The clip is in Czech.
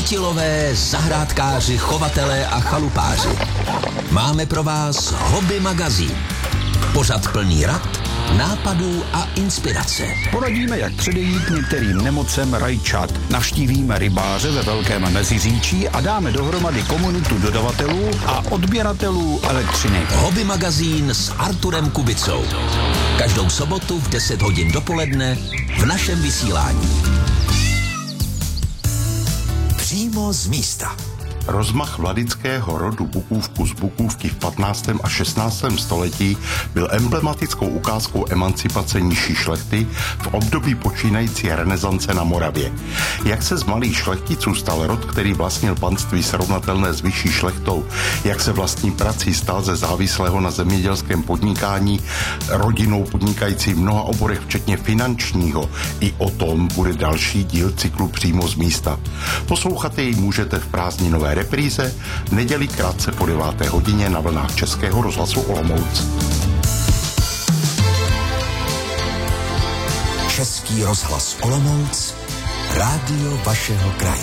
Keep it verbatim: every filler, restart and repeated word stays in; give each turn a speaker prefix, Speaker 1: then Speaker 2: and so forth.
Speaker 1: kutilové, zahrádkáři, chovatelé a chalupáři. Máme pro vás Hobby magazín. Pořad plný rad, nápadů a inspirace.
Speaker 2: Poradíme, jak předejít některým nemocem rajčat. Navštívíme rybáře ve Velkém Meziříčí a dáme dohromady komunitu dodavatelů a odběratelů elektřiny.
Speaker 1: Hobby magazín s Arturem Kubicou. Každou sobotu v deset hodin dopoledne v našem vysílání. Přímo z místa.
Speaker 3: Rozmach vladického rodu Bukůvku z Bukůvky v patnáctém a šestnáctém století byl emblematickou ukázkou emancipace nižší šlechty v období počínající renesance na Moravě. Jak se z malých šlechticů stal rod, který vlastnil panství srovnatelné s vyšší šlechtou, jak se vlastní prací stal ze závislého na zemědělském podnikání rodinou podnikající v mnoha oborech, včetně finančního, i o tom bude další díl cyklu Přímo z místa. Poslouchat jej můžete v prázdninové repríze v neděli krátce po deváté hodině na vlnách Českého rozhlasu Olomouc.
Speaker 1: Český rozhlas Olomouc, rádio vašeho kraje.